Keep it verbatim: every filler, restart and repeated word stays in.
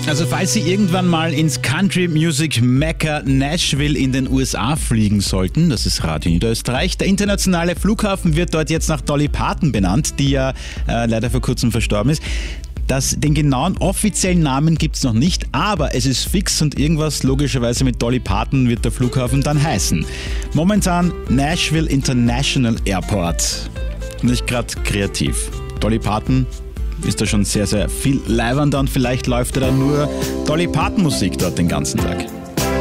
Also falls Sie irgendwann mal ins Country Music Mecca Nashville in den U S A fliegen sollten, das ist Radio Niederösterreich, der internationale Flughafen wird dort jetzt nach Dolly Parton benannt, die ja äh, leider vor kurzem verstorben ist. Das, den genauen offiziellen Namen gibt es noch nicht, aber es ist fix und irgendwas logischerweise mit Dolly Parton wird der Flughafen dann heißen. Momentan Nashville International Airport. Nicht gerade kreativ. Dolly Parton ist da schon sehr, sehr viel leibernder und vielleicht läuft da dann nur Dolly Parton Musik dort den ganzen Tag.